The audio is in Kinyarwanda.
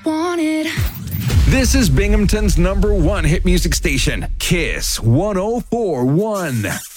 wanted. This is Binghamton's #1 hit music station, Kiss 104.1.